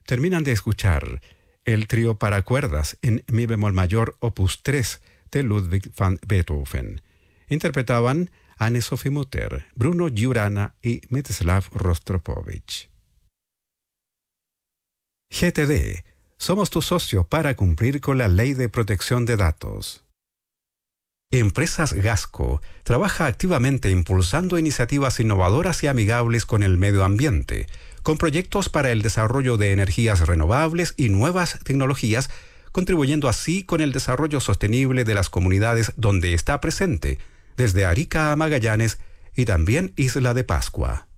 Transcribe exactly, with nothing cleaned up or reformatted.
Terminan de escuchar el trío para cuerdas en mi bemol mayor opus tres de Ludwig van Beethoven. Interpretaban Anne-Sophie Mutter, Bruno Giurana y Mstislav Rostropovich. G T D. Somos tu socio para cumplir con la Ley de Protección de Datos. Empresas Gasco trabaja activamente impulsando iniciativas innovadoras y amigables con el medio ambiente, con proyectos para el desarrollo de energías renovables y nuevas tecnologías, contribuyendo así con el desarrollo sostenible de las comunidades donde está presente, desde Arica a Magallanes y también Isla de Pascua.